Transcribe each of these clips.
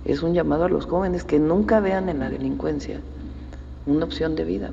es un llamado a los jóvenes que nunca vean en la delincuencia una opción de vida.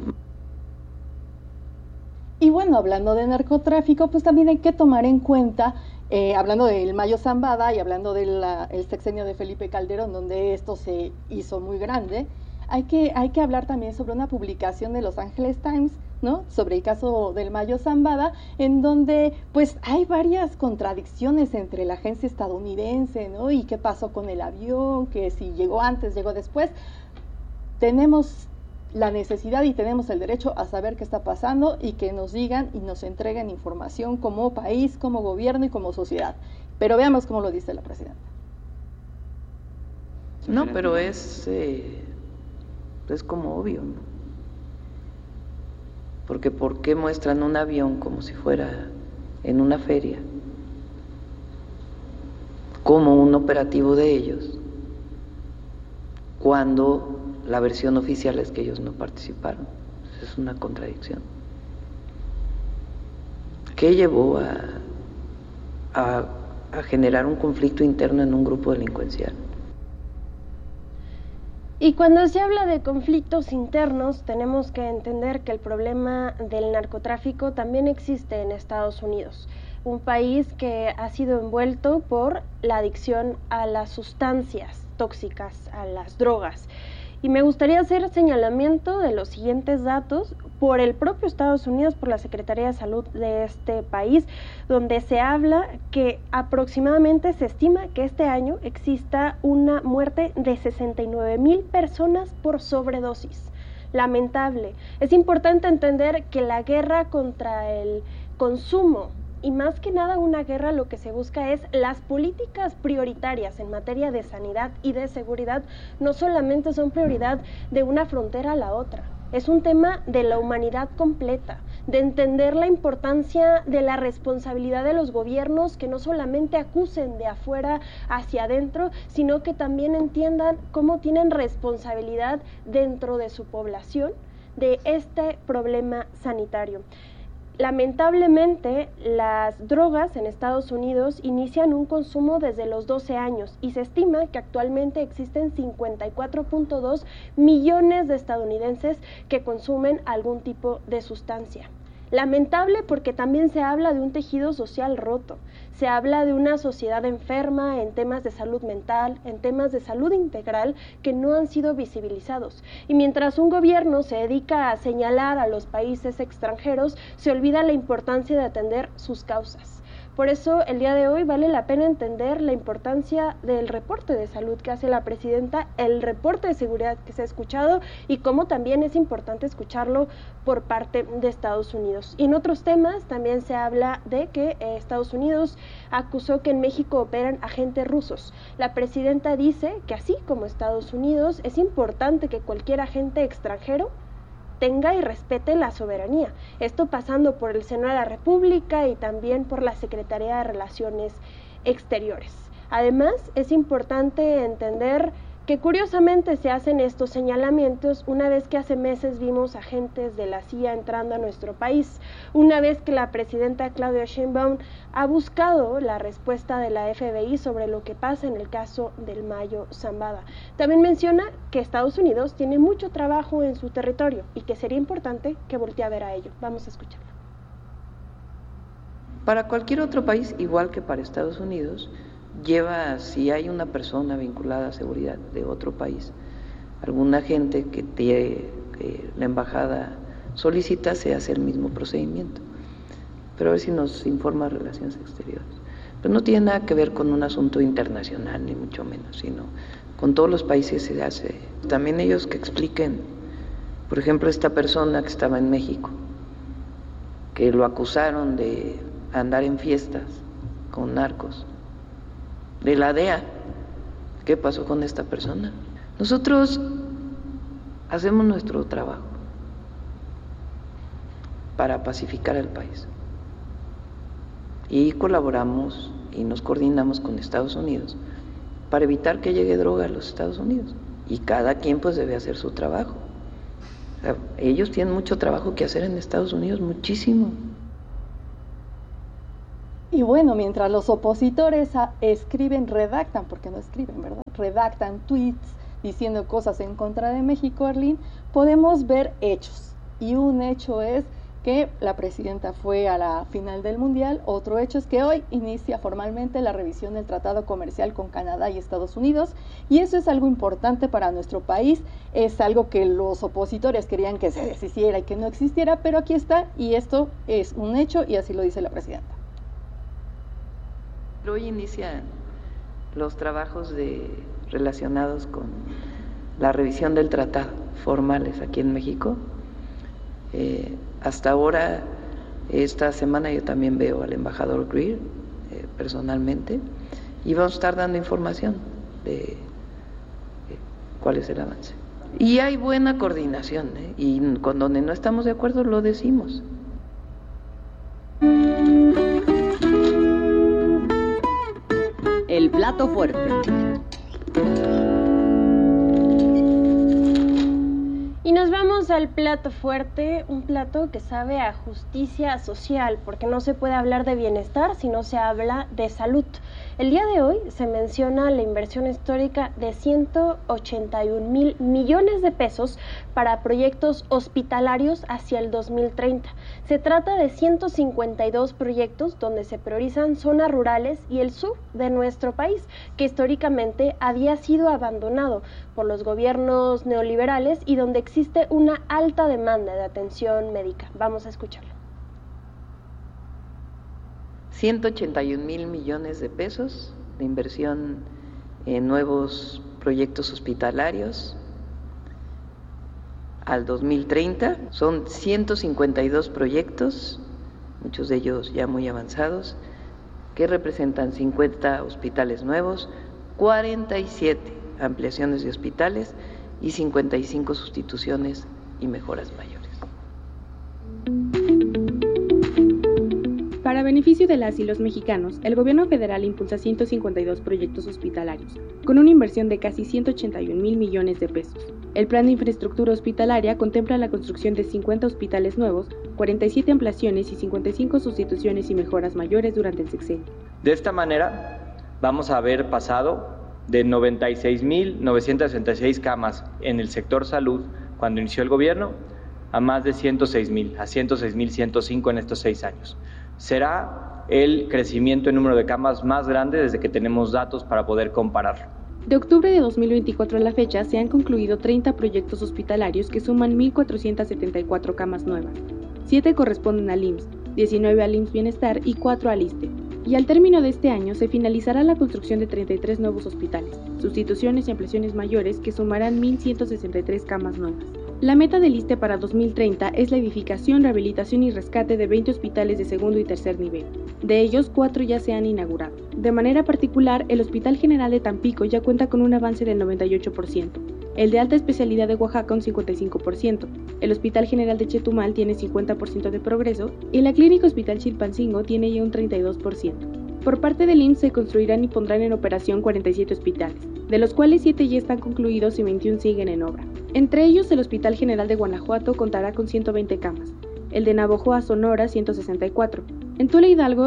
Y bueno, hablando de narcotráfico, pues también hay que tomar en cuenta, hablando del Mayo Zambada y hablando del sexenio de Felipe Calderón, donde esto se hizo muy grande, hay que hablar también sobre una publicación de Los Angeles Times, ¿no? Sobre el caso del Mayo Zambada, en donde pues hay varias contradicciones entre la agencia estadounidense, ¿no? Y qué pasó con el avión, que si llegó antes, llegó después. Tenemos la necesidad y tenemos el derecho a saber qué está pasando y que nos digan y nos entreguen información como país, como gobierno y como sociedad. Pero veamos cómo lo dice la presidenta. No, pero es como obvio, ¿no? Porque ¿por qué muestran un avión como si fuera en una feria, como un operativo de ellos, cuando la versión oficial es que ellos no participaron? Es una contradicción. ¿Qué llevó a generar un conflicto interno en un grupo delincuencial? Y cuando se habla de conflictos internos, tenemos que entender que el problema del narcotráfico también existe en Estados Unidos, un país que ha sido envuelto por la adicción a las sustancias tóxicas, a las drogas. Y me gustaría hacer señalamiento de los siguientes datos por el propio Estados Unidos, por la Secretaría de Salud de este país, donde se habla que aproximadamente se estima que este año exista una muerte de 69,000 personas por sobredosis. Lamentable. Es importante entender que la guerra contra el consumo, y más que nada una guerra, lo que se busca es las políticas prioritarias en materia de sanidad y de seguridad no solamente son prioridad de una frontera a la otra, es un tema de la humanidad completa, de entender la importancia de la responsabilidad de los gobiernos que no solamente acusen de afuera hacia adentro, sino que también entiendan cómo tienen responsabilidad dentro de su población de este problema sanitario. Lamentablemente, las drogas en Estados Unidos inician un consumo desde los 12 años y se estima que actualmente existen 54.2 millones de estadounidenses que consumen algún tipo de sustancia. Lamentable porque también se habla de un tejido social roto, se habla de una sociedad enferma en temas de salud mental, en temas de salud integral que no han sido visibilizados. Y mientras un gobierno se dedica a señalar a los países extranjeros, se olvida la importancia de atender sus causas. Por eso, el día de hoy vale la pena entender la importancia del reporte de salud que hace la presidenta, el reporte de seguridad que se ha escuchado y cómo también es importante escucharlo por parte de Estados Unidos. Y en otros temas también se habla de que Estados Unidos acusó que en México operan agentes rusos. La presidenta dice que así como Estados Unidos, es importante que cualquier agente extranjero tenga y respete la soberanía. Esto pasando por el Senado de la República y también por la Secretaría de Relaciones Exteriores. Además, es importante entender que curiosamente se hacen estos señalamientos una vez que hace meses vimos agentes de la CIA entrando a nuestro país, una vez que la presidenta Claudia Sheinbaum ha buscado la respuesta de la FBI sobre lo que pasa en el caso del Mayo Zambada. También menciona que Estados Unidos tiene mucho trabajo en su territorio y que sería importante que voltee a ver a ello. Vamos a escucharlo. Para cualquier otro país, igual que para Estados Unidos, si hay una persona vinculada a seguridad de otro país, algún agente que la embajada solicita, se hace el mismo procedimiento. Pero a ver si nos informa Relaciones Exteriores. Pero no tiene nada que ver con un asunto internacional, ni mucho menos, sino con todos los países se hace. También ellos que expliquen, por ejemplo, esta persona que estaba en México, que lo acusaron de andar en fiestas con narcos, de la DEA. ¿Qué pasó con esta persona? Nosotros hacemos nuestro trabajo para pacificar al país y colaboramos y nos coordinamos con Estados Unidos para evitar que llegue droga a los Estados Unidos, y cada quien pues debe hacer su trabajo. O sea, ellos tienen mucho trabajo que hacer en Estados Unidos, muchísimo. Y bueno, mientras los opositores redactan, porque no escriben, ¿verdad? Redactan tweets diciendo cosas en contra de México, Arlene, podemos ver hechos. Y un hecho es que la presidenta fue a la final del Mundial. Otro hecho es que hoy inicia formalmente la revisión del tratado comercial con Canadá y Estados Unidos, y eso es algo importante para nuestro país. Es algo que los opositores querían que se deshiciera y que no existiera, pero aquí está, y esto es un hecho, y así lo dice la presidenta. Hoy inician los trabajos relacionados con la revisión del tratado formales aquí en México. Hasta ahora, esta semana yo también veo al embajador Greer personalmente, y vamos a estar dando información de cuál es el avance. Y hay buena coordinación, y con donde no estamos de acuerdo lo decimos. El plato fuerte. Y nos vamos al plato fuerte, un plato que sabe a justicia social, porque no se puede hablar de bienestar si no se habla de salud. El día de hoy se menciona la inversión histórica de 181,000 millones de pesos para proyectos hospitalarios hacia el 2030. Se trata de 152 proyectos donde se priorizan zonas rurales y el sur de nuestro país, que históricamente había sido abandonado por los gobiernos neoliberales y donde existe una alta demanda de atención médica. Vamos a escucharlo. 181,000 millones de pesos de inversión en nuevos proyectos hospitalarios al 2030. Son 152 proyectos, muchos de ellos ya muy avanzados, que representan 50 hospitales nuevos, 47 ampliaciones de hospitales y 55 sustituciones y mejoras mayores. Para beneficio de las y los mexicanos, el gobierno federal impulsa 152 proyectos hospitalarios, con una inversión de casi 181,000 millones de pesos. El plan de infraestructura hospitalaria contempla la construcción de 50 hospitales nuevos, 47 ampliaciones y 55 sustituciones y mejoras mayores durante el sexenio. De esta manera, vamos a haber pasado de 96,966 camas en el sector salud cuando inició el gobierno a más de 106,000, a 106,105 en estos 6 años. Será el crecimiento en número de camas más grande desde que tenemos datos para poder compararlo. De octubre de 2024 a la fecha se han concluido 30 proyectos hospitalarios que suman 1,474 camas nuevas. 7 corresponden al IMSS, 19 al IMSS Bienestar y 4 al ISSSTE. Y al término de este año se finalizará la construcción de 33 nuevos hospitales, sustituciones y ampliaciones mayores que sumarán 1,163 camas nuevas. La meta del ISSSTE para 2030 es la edificación, rehabilitación y rescate de 20 hospitales de segundo y tercer nivel. De ellos, 4 ya se han inaugurado. De manera particular, el Hospital General de Tampico ya cuenta con un avance del 98%, el de alta especialidad de Oaxaca un 55%, el Hospital General de Chetumal tiene 50% de progreso y la Clínica Hospital Chilpancingo tiene ya un 32%. Por parte del IMSS se construirán y pondrán en operación 47 hospitales, de los cuales 7 ya están concluidos y 21 siguen en obra. Entre ellos, el Hospital General de Guanajuato contará con 120 camas, el de Navojoa, Sonora, 164, en Tula, Hidalgo,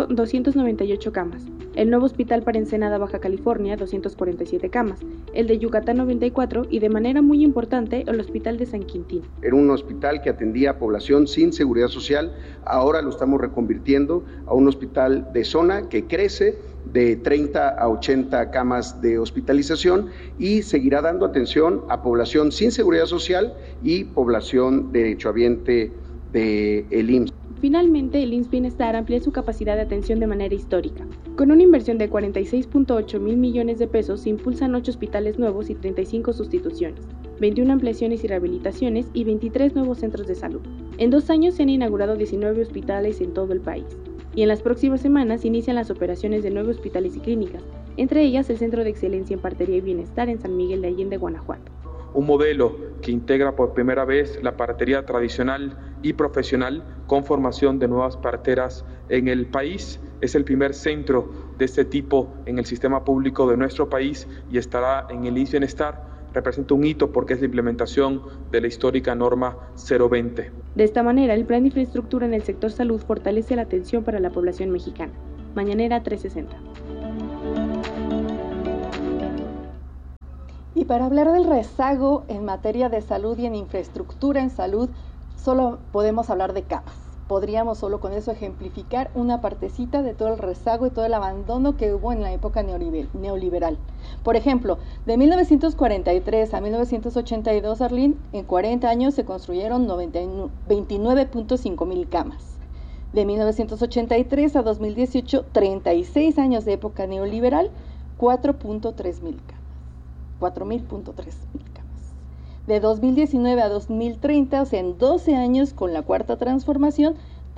298 camas, el nuevo Hospital para Ensenada, Baja California, 247 camas, el de Yucatán, 94 y, de manera muy importante, el Hospital de San Quintín. Era un hospital que atendía a población sin seguridad social, ahora lo estamos reconvirtiendo a un hospital de zona que crece de 30 a 80 camas de hospitalización y seguirá dando atención a población sin seguridad social y población derechohabiente del IMSS. Finalmente, el IMSS Bienestar amplía su capacidad de atención de manera histórica. Con una inversión de 46,8 mil millones de pesos se impulsan 8 hospitales nuevos y 35 sustituciones, 21 ampliaciones y rehabilitaciones y 23 nuevos centros de salud. En 2 años se han inaugurado 19 hospitales en todo el país. Y en las próximas semanas inician las operaciones de 9 hospitales y clínicas, entre ellas el Centro de Excelencia en Partería y Bienestar en San Miguel de Allende, Guanajuato. Un modelo que integra por primera vez la partería tradicional y profesional con formación de nuevas parteras en el país. Es el primer centro de este tipo en el sistema público de nuestro país y estará en el IMSS Bienestar. Representa un hito porque es la implementación de la histórica norma 020. De esta manera, el plan de infraestructura en el sector salud fortalece la atención para la población mexicana. Mañanera 360. Y para hablar del rezago en materia de salud y en infraestructura en salud, solo podemos hablar de camas. Podríamos solo con eso ejemplificar una partecita de todo el rezago y todo el abandono que hubo en la época neoliberal. Por ejemplo, de 1943 a 1982, Arlene, en 40 años se construyeron 29.5 mil camas. De 1983 a 2018, 36 años de época neoliberal, 4.3 mil camas. 4.300 camas. De 2019 a 2030, o sea, en 12 años con la cuarta transformación,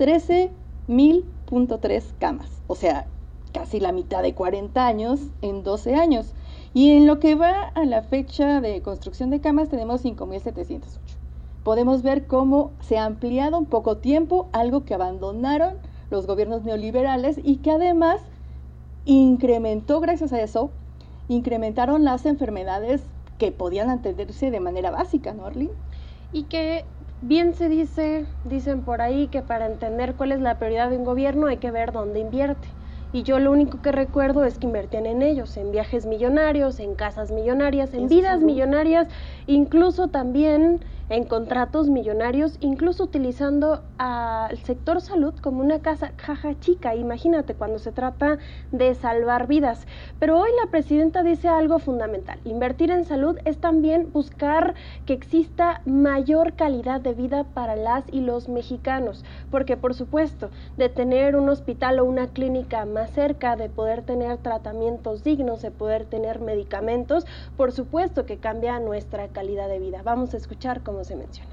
13.000.3 camas. O sea, casi la mitad de 40 años en 12 años. Y en lo que va a la fecha de construcción de camas, tenemos 5.708. Podemos ver cómo se ha ampliado en poco tiempo algo que abandonaron los gobiernos neoliberales y que además incrementó, gracias a eso, incrementaron las enfermedades que podían atenderse de manera básica, ¿no, Arlene? Y que bien se dicen por ahí que para entender cuál es la prioridad de un gobierno hay que ver dónde invierte. Y yo lo único que recuerdo es que invertían en ellos, en viajes millonarios, en casas millonarias, en vidas millonarias, incluso también en contratos millonarios, incluso utilizando al sector salud como una caja chica. Imagínate cuando se trata de salvar vidas. Pero hoy la presidenta dice algo fundamental. Invertir en salud es también buscar que exista mayor calidad de vida para las y los mexicanos. Porque, por supuesto, de tener un hospital o una clínica más cerca, de poder tener tratamientos dignos, de poder tener medicamentos, por supuesto que cambia nuestra calidad de vida. Vamos a escuchar cómo se menciona.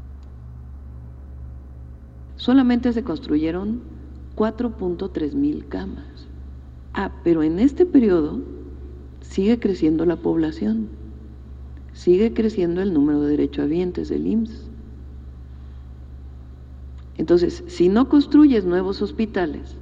Solamente se construyeron 4.3 mil camas. Pero en este periodo sigue creciendo la población, sigue creciendo el número de derechohabientes del IMSS. Entonces, si no construyes nuevos hospitales,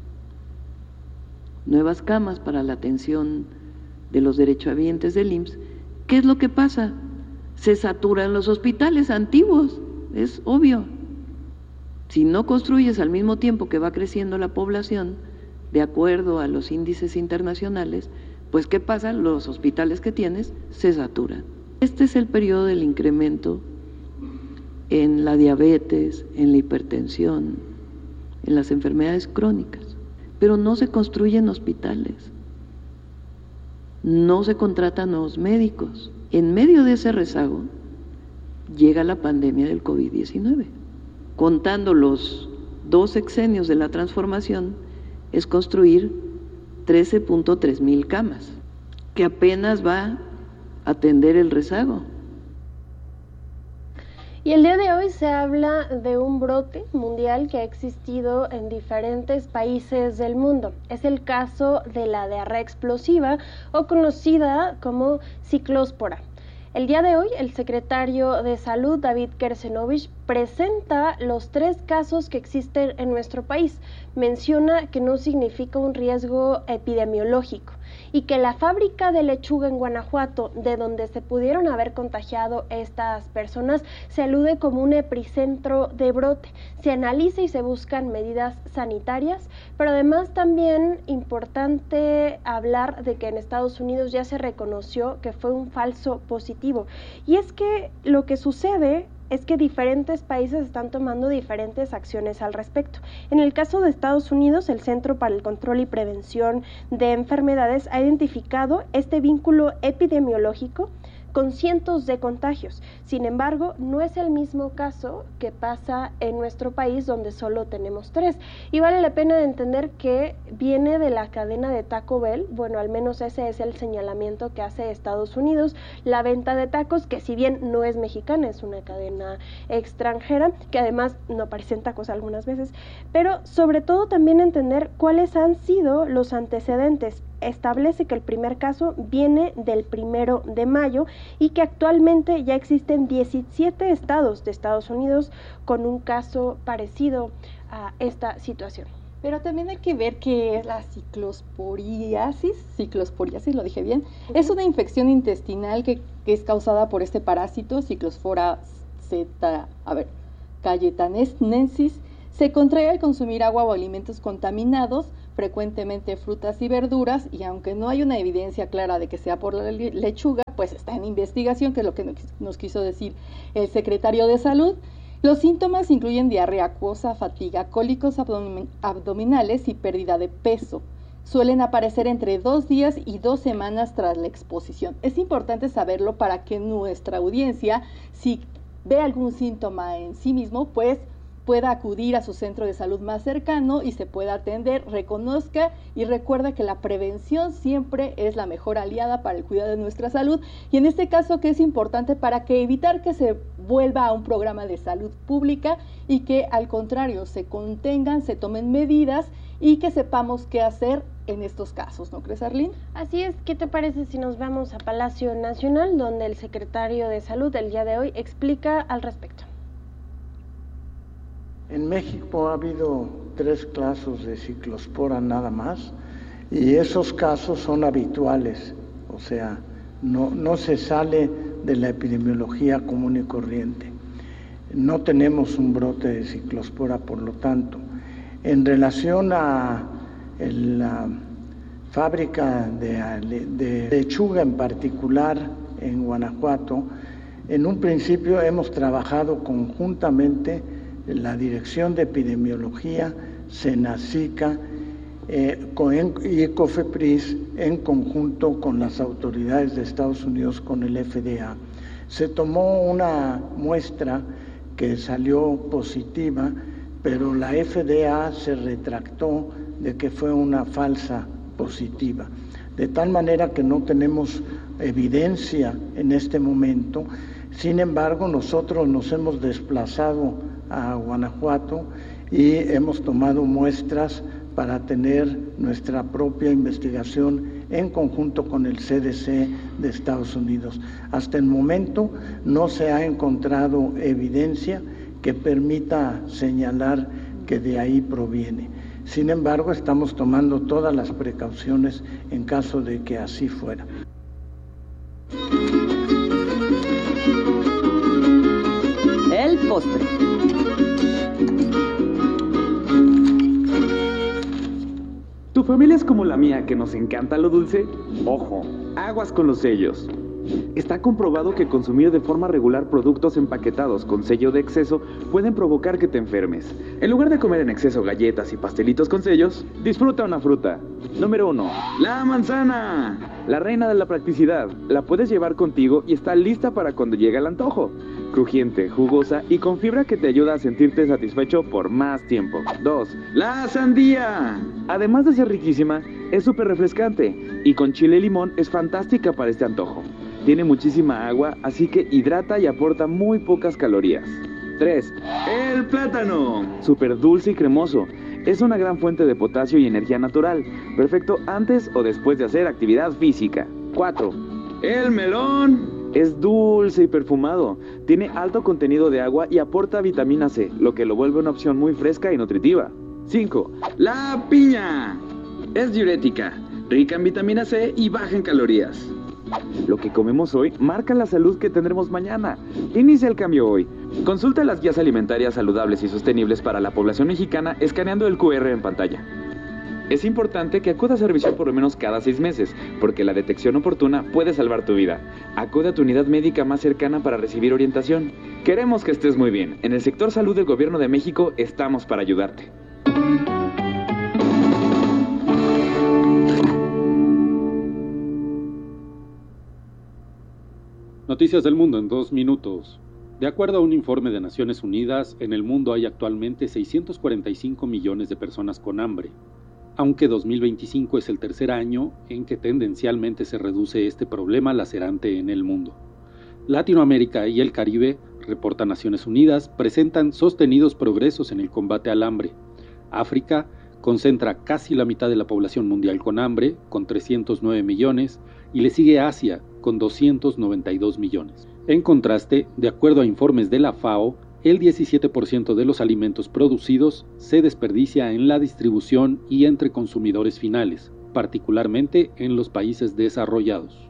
nuevas camas para la atención de los derechohabientes del IMSS, ¿qué es lo que pasa? Se saturan los hospitales antiguos, es obvio. Si no construyes al mismo tiempo que va creciendo la población, de acuerdo a los índices internacionales, pues ¿qué pasa? Los hospitales que tienes se saturan. Este es el periodo del incremento en la diabetes, en la hipertensión, en las enfermedades crónicas, pero no se construyen hospitales, no se contratan nuevos médicos. En medio de ese rezago llega la pandemia del COVID-19. Contando los 2 sexenios de la transformación, es construir 13.3 mil camas, que apenas va a atender el rezago. Y el día de hoy se habla de un brote mundial que ha existido en diferentes países del mundo. Es el caso de la diarrea explosiva o conocida como ciclóspora. El día de hoy, el secretario de Salud, David Kersenovich, presenta los 3 casos que existen en nuestro país. Menciona que no significa un riesgo epidemiológico y que la fábrica de lechuga en Guanajuato, de donde se pudieron haber contagiado estas personas, se alude como un epicentro de brote. Se analiza y se buscan medidas sanitarias, pero además también importante hablar de que en Estados Unidos ya se reconoció que fue un falso positivo. Y es que lo que sucede es que diferentes países están tomando diferentes acciones al respecto. En el caso de Estados Unidos, el Centro para el Control y Prevención de Enfermedades ha identificado este vínculo epidemiológico con cientos de contagios. Sin embargo, no es el mismo caso que pasa en nuestro país, donde solo tenemos 3. Y vale la pena entender que viene de la cadena de Taco Bell. Bueno, al menos ese es el señalamiento que hace Estados Unidos. La venta de tacos, que si bien no es mexicana, es una cadena extranjera, que además no parecen tacos algunas veces, pero sobre todo también entender cuáles han sido los antecedentes. Establece que el primer caso viene del 1 de mayo y que actualmente ya existen 17 estados de Estados Unidos con un caso parecido a esta situación. Pero también hay que ver qué es la ciclosporiasis, lo dije bien, es una infección intestinal que es causada por este parásito, Cyclospora cayetanensis. Se contrae al consumir agua o alimentos contaminados frecuentemente frutas y verduras, y aunque no hay una evidencia clara de que sea por la lechuga, pues está en investigación, que es lo que nos quiso decir el secretario de Salud. Los síntomas incluyen diarrea acuosa, fatiga, cólicos abdominales y pérdida de peso. Suelen aparecer entre 2 días y 2 semanas tras la exposición. Es importante saberlo para que nuestra audiencia, si ve algún síntoma en sí mismo, pues pueda acudir a su centro de salud más cercano y se pueda atender, reconozca y recuerda que la prevención siempre es la mejor aliada para el cuidado de nuestra salud, y en este caso que es importante para que evitar que se vuelva a un programa de salud pública y que al contrario se contengan, se tomen medidas y que sepamos qué hacer en estos casos, ¿no crees, Arlene? Así es. ¿Qué te parece si nos vamos a Palacio Nacional, donde el secretario de Salud el día de hoy explica al respecto? En México ha habido 3 casos de ciclospora nada más, y esos casos son habituales, o sea, no se sale de la epidemiología común y corriente. No tenemos un brote de ciclospora, por lo tanto. En relación a la fábrica de lechuga en particular en Guanajuato, en un principio hemos trabajado conjuntamente la Dirección de Epidemiología, Senacica y COFEPRIS en conjunto con las autoridades de Estados Unidos, con el FDA. Se tomó una muestra que salió positiva, pero la FDA se retractó de que fue una falsa positiva, de tal manera que no tenemos evidencia en este momento. Sin embargo, nosotros nos hemos desplazado a Guanajuato y hemos tomado muestras para tener nuestra propia investigación en conjunto con el CDC de Estados Unidos. Hasta el momento no se ha encontrado evidencia que permita señalar que de ahí proviene. Sin embargo, estamos tomando todas las precauciones en caso de que así fuera. El postre. ¿Tu familia es como la mía, que nos encanta lo dulce? Ojo, aguas con los sellos. Está comprobado que consumir de forma regular productos empaquetados con sello de exceso pueden provocar que te enfermes. En lugar de comer en exceso galletas y pastelitos con sellos, disfruta una fruta. Número 1. La manzana. La reina de la practicidad. La puedes llevar contigo y está lista para cuando llegue el antojo. Crujiente, jugosa y con fibra que te ayuda a sentirte satisfecho por más tiempo. 2. La sandía. Además de ser riquísima, es súper refrescante y con chile y limón es fantástica para este antojo. Tiene muchísima agua, así que hidrata y aporta muy pocas calorías. 3. El plátano. Súper dulce y cremoso. Es una gran fuente de potasio y energía natural, perfecto antes o después de hacer actividad física. 4. El melón. Es dulce y perfumado. Tiene alto contenido de agua y aporta vitamina C, lo que lo vuelve una opción muy fresca y nutritiva. 5. La piña. Es diurética, rica en vitamina C y baja en calorías. Lo que comemos hoy marca la salud que tendremos mañana. Inicia el cambio hoy. Consulta las guías alimentarias saludables y sostenibles para la población mexicana escaneando el QR en pantalla. Es importante que acudas a revisión por lo menos cada 6 meses, porque la detección oportuna puede salvar tu vida. Acude a tu unidad médica más cercana para recibir orientación. Queremos que estés muy bien. En el sector salud del Gobierno de México estamos para ayudarte. Noticias del mundo en 2 minutos. De acuerdo a un informe de Naciones Unidas, en el mundo hay actualmente 645 millones de personas con hambre, aunque 2025 es el tercer año en que tendencialmente se reduce este problema lacerante en el mundo. Latinoamérica y el Caribe, reporta Naciones Unidas, presentan sostenidos progresos en el combate al hambre. África concentra casi la mitad de la población mundial con hambre, con 309 millones, y le sigue Asia, con 292 millones. En contraste, de acuerdo a informes de la FAO, el 17% de los alimentos producidos se desperdicia en la distribución y entre consumidores finales, particularmente en los países desarrollados.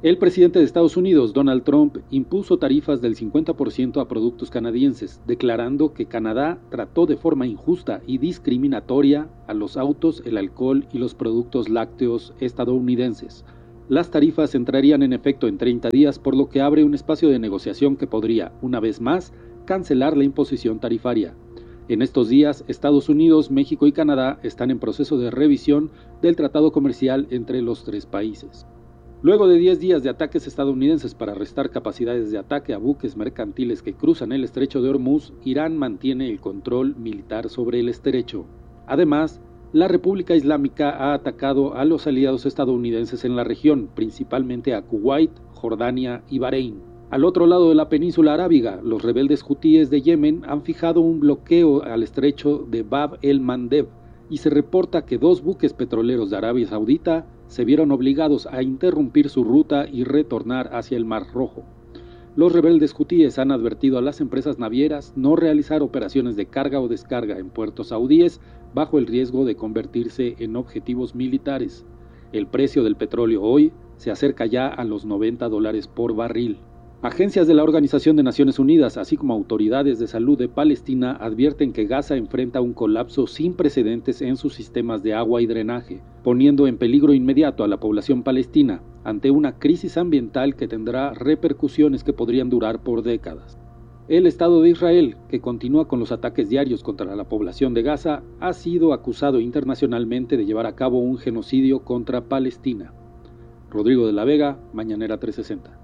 El presidente de Estados Unidos, Donald Trump, impuso tarifas del 50% a productos canadienses, declarando que Canadá trató de forma injusta y discriminatoria a los autos, el alcohol y los productos lácteos estadounidenses. Las tarifas entrarían en efecto en 30 días, por lo que abre un espacio de negociación que podría, una vez más, cancelar la imposición tarifaria. En estos días, Estados Unidos, México y Canadá están en proceso de revisión del tratado comercial entre los tres países. Luego de 10 días de ataques estadounidenses para restar capacidades de ataque a buques mercantiles que cruzan el estrecho de Hormuz, Irán mantiene el control militar sobre el estrecho. Además, la República Islámica ha atacado a los aliados estadounidenses en la región, principalmente a Kuwait, Jordania y Bahrein. Al otro lado de la península arábiga, los rebeldes hutíes de Yemen han fijado un bloqueo al estrecho de Bab el-Mandeb y se reporta que 2 buques petroleros de Arabia Saudita se vieron obligados a interrumpir su ruta y retornar hacia el Mar Rojo. Los rebeldes hutíes han advertido a las empresas navieras no realizar operaciones de carga o descarga en puertos saudíes bajo el riesgo de convertirse en objetivos militares. El precio del petróleo hoy se acerca ya a los $90 por barril. Agencias de la Organización de Naciones Unidas, así como autoridades de salud de Palestina, advierten que Gaza enfrenta un colapso sin precedentes en sus sistemas de agua y drenaje, poniendo en peligro inmediato a la población palestina ante una crisis ambiental que tendrá repercusiones que podrían durar por décadas. El Estado de Israel, que continúa con los ataques diarios contra la población de Gaza, ha sido acusado internacionalmente de llevar a cabo un genocidio contra Palestina. Rodrigo de la Vega, Mañanera 360.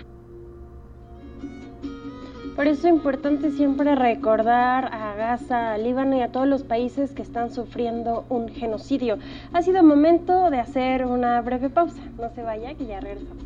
Por eso es importante siempre recordar a Gaza, a Líbano y a todos los países que están sufriendo un genocidio. Ha sido momento de hacer una breve pausa. No se vaya, que ya regresamos.